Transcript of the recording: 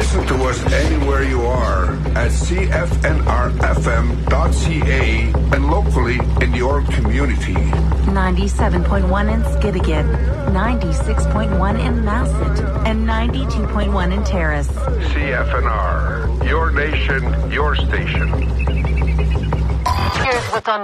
Listen to us anywhere you are at cfnrfm.ca and locally in your community. 97.1 in Skidegate, 96.1 in Masset, and 92.1 in Terrace. CFNR, your nation, your station. Here's what's on